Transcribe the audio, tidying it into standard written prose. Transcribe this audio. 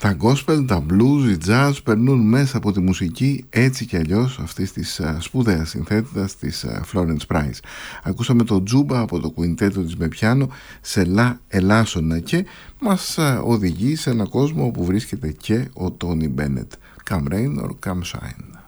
Τα gospel, τα blues, η jazz περνούν μέσα από τη μουσική έτσι κι αλλιώς αυτής της σπουδαίας συνθέτητας της Florence Price. Ακούσαμε το Τζούμπα από το κουιντέτο της με πιάνο σε λα ελάσσονα και μας οδηγεί σε ένα κόσμο όπου βρίσκεται και ο Τόνι Μπένετ. Come rain or come shine.